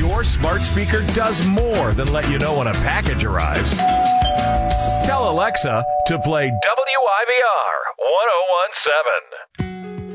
your smart speaker does more than let you know when a package arrives. Tell Alexa to play WIVR 1017.